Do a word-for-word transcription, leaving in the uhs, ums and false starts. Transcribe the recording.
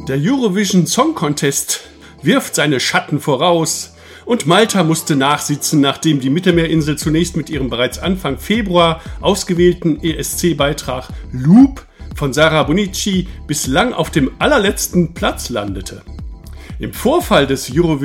Der Eurovision Song Contest wirft seine Schatten voraus und Malta musste nachsitzen, nachdem die Mittelmeerinsel zunächst mit ihrem bereits Anfang Februar ausgewählten E S C-Beitrag Loop von Sara Bonnici bislang auf dem allerletzten Platz landete. Im Vorfall des Eurovision